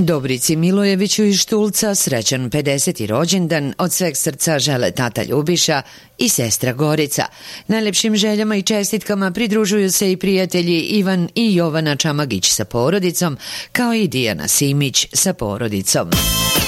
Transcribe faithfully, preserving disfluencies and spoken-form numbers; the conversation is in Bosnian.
Dobrici Milojeviću iz Štulca srećan pedeseti rođendan od sveg srca žele tata Ljubiša i sestra Gorica. Najlepšim željama i čestitkama pridružuju se i prijatelji Ivan i Jovana Čamagić sa porodicom, kao i Dijana Simić sa porodicom.